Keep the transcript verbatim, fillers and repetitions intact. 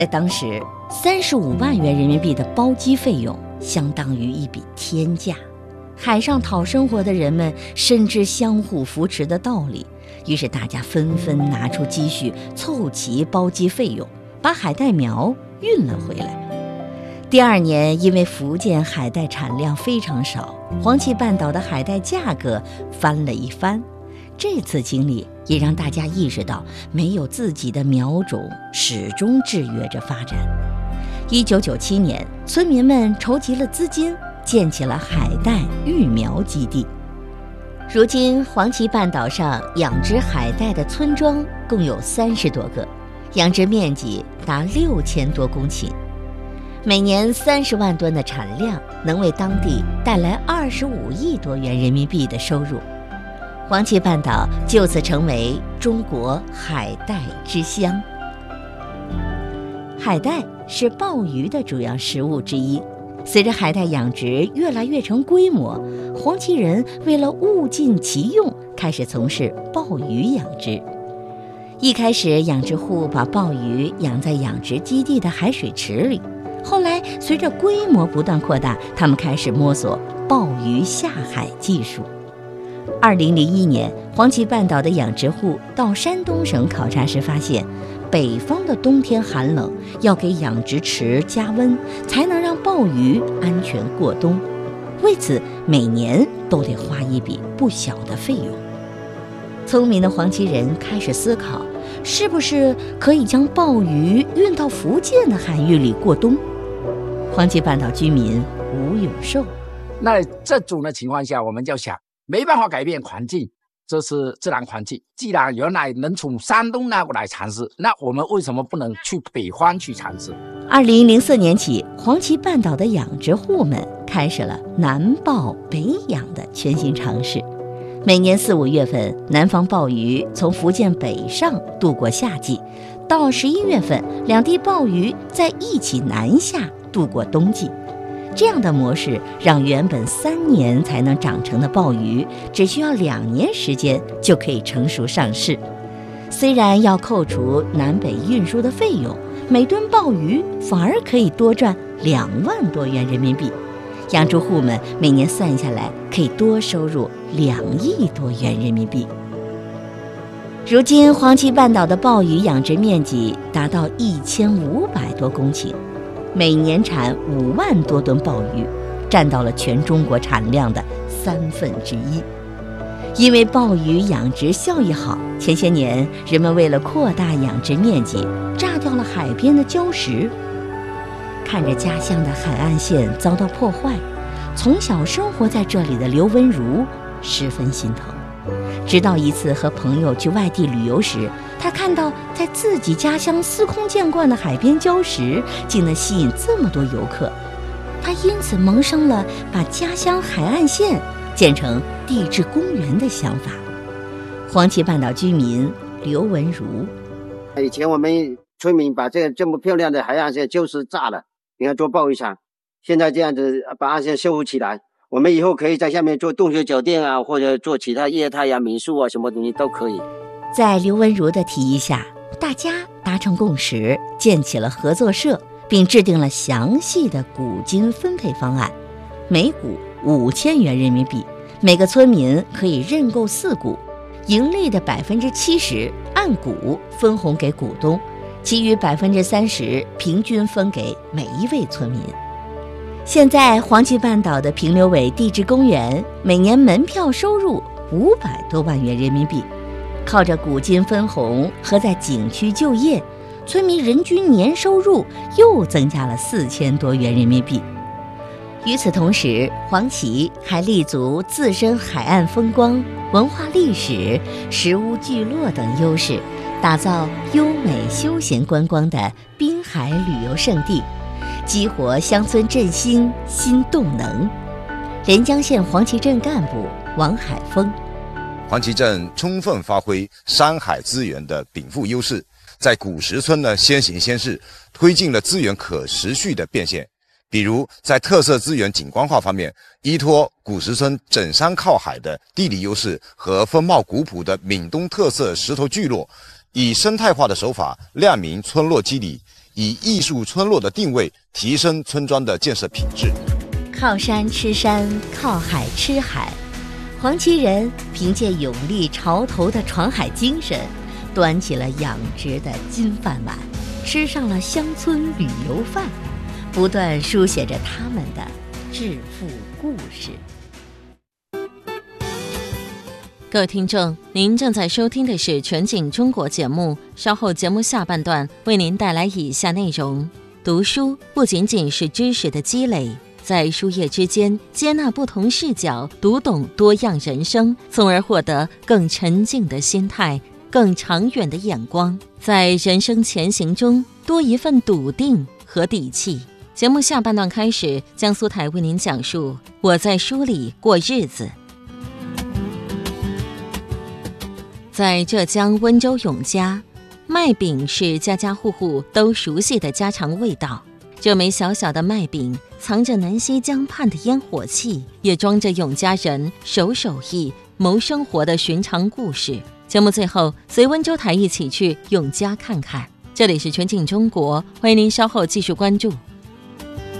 在当时，三十五万元人民币的包机费用相当于一笔天价。海上讨生活的人们深知相互扶持的道理，于是大家纷纷拿出积蓄凑齐包机费用，把海带苗运了回来。第二年，因为福建海带产量非常少，黄岐半岛的海带价格翻了一番。这次经历也让大家意识到，没有自己的苗种始终制约着发展。一九九七年，村民们筹集了资金，建起了海带育苗基地。如今，黄岐半岛上养殖海带的村庄共有三十多个，养殖面积达六千多公顷，每年三十万吨的产量，能为当地带来二十五亿多元人民币的收入。黄岐半岛就此成为中国海带之乡。海带是鲍鱼的主要食物之一。随着海带养殖越来越成规模，黄岐人为了物尽其用，开始从事鲍鱼养殖。一开始，养殖户把鲍鱼养在养殖基地的海水池里，后来随着规模不断扩大，他们开始摸索鲍鱼下海技术。二零零一年，黄岐半岛的养殖户到山东省考察时发现，北方的冬天寒冷，要给养殖池加温，才能让鲍鱼安全过冬。为此，每年都得花一笔不小的费用。聪明的黄岐人开始思考，是不是可以将鲍鱼运到福建的海域里过冬？黄岐半岛居民吴永寿： 那这种的情况下，我们就想，没办法改变环境，这是自然环境。既然原来能从山东那过来尝试，那我们为什么不能去北方去尝试？ 二零零四年起，黄岐半岛的养殖户们开始了南鲍北养的全新尝试。每年四五月份，南方鲍鱼从福建北上度过夏季，到十一月份，两地鲍鱼再一起南下度过冬季。这样的模式让原本三年才能长成的鲍鱼，只需要两年时间就可以成熟上市。虽然要扣除南北运输的费用，每吨鲍鱼反而可以多赚两万多元人民币。养殖户们每年算下来可以多收入两亿多元人民币。如今，黄岐半岛的鲍鱼养殖面积达到一千五百多公顷，每年产五万多吨鲍鱼，占到了全中国产量的三分之一。因为鲍鱼养殖效益好，前些年人们为了扩大养殖面积，炸掉了海边的礁石。看着家乡的海岸线遭到破坏，从小生活在这里的刘文如十分心疼。直到一次和朋友去外地旅游时，他看到在自己家乡司空见惯的海边礁石竟能吸引这么多游客，他因此萌生了把家乡海岸线建成地质公园的想法。黄岐半岛居民刘文如： 以前我们村民把这个这么漂亮的海岸线就是炸了，你看做鲍鱼场，现在这样子把岸线修复起来，我们以后可以在下面做洞穴酒店啊，或者做其他业态啊、民宿啊，什么东西都可以。 在刘文如的提议下，大家达成共识，建起了合作社，并制定了详细的股金分配方案，每股五千元人民币，每个村民可以认购四股，盈利的百分之七十按股分红给股东，其余百分之三十平均分给每一位村民。现在黄岐半岛的平流尾地质公园每年门票收入五百多万元人民币，靠着股金分红和在景区就业，村民人均年收入又增加了四千多元人民币。与此同时，黄岐还立足自身海岸风光、文化历史、石屋聚落等优势，打造优美休闲观光的滨海旅游胜地，激活乡村振兴新动能。连江县黄岐镇干部王海峰： 黄岐镇充分发挥山海资源的禀赋优势，在古石村呢先行先试，推进了资源可持续的变现。比如在特色资源景观化方面，依托古石村整山靠海的地理优势和风貌古朴的闽东特色石头聚落，以生态化的手法亮明村落肌理，以以艺术村落的定位提升村庄的建设品质。 靠山吃山，靠海吃海，黄岐人凭借勇立潮头的闯海精神，端起了养殖的金饭碗，吃上了乡村旅游饭，不断书写着他们的致富故事。 各位听众，您正在收听的是全景中国节目，稍后节目下半段为您带来以下内容。读书不仅仅是知识的积累，在书页之间接纳不同视角，读懂多样人生，从而获得更沉静的心态，更长远的眼光，在人生前行中多一份笃定和底气。节目下半段开始，江苏台为您讲述我在书里过日子。在浙江温州永嘉，麦饼是家家户户都熟悉的家常味道。这枚小小的麦饼藏着南溪江畔的烟火气，也装着永嘉人守手艺、谋生活的寻常故事。节目最后，随温州台一起去永嘉看看。这里是全景中国，欢迎您稍后继续关注。